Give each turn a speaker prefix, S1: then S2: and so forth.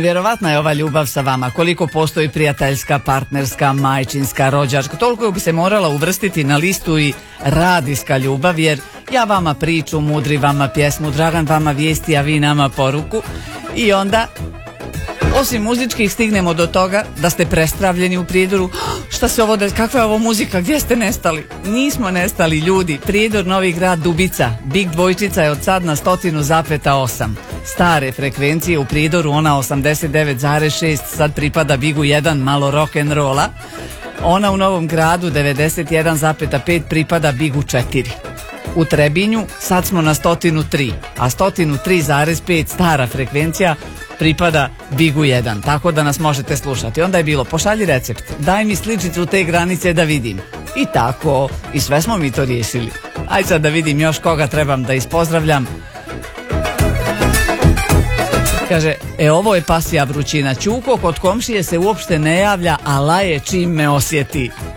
S1: Vjerovatna je ova ljubav sa vama, koliko postoji prijateljska, partnerska, majčinska, rođačka, toliko bi se morala uvrstiti na listu i radijska ljubav, jer ja vama priču, Mudri vama pjesmu, Dragan vama vijesti, a vi nama poruku. I onda, osim muzičkih, stignemo do toga da ste prestravljeni u Prijedoru. Šta se ovo, kakva je ovo muzika, gdje ste nestali? Nismo nestali, ljudi. Prijedor, Novi Grad, Dubica, Big dvojčica je od sad na 100,8. Stare frekvencije u Prijedoru, ona 89,6, sad pripada Bigu 1, malo rock'n'rolla. Ona u Novom Gradu 91,5 pripada Bigu 4. U Trebinju sad smo na 103, a 103,5 stara frekvencija pripada Bigu 1, tako da nas možete slušati. Onda je bilo, pošalji recept, daj mi sličicu te granice da vidim. I tako, i sve smo mi to riješili. Aj sad da vidim još koga trebam da ispozdravljam. Kaže, ovo je pasija vrućina. Ćuko kod komšije se uopšte ne javlja, a laje čim me osjeti.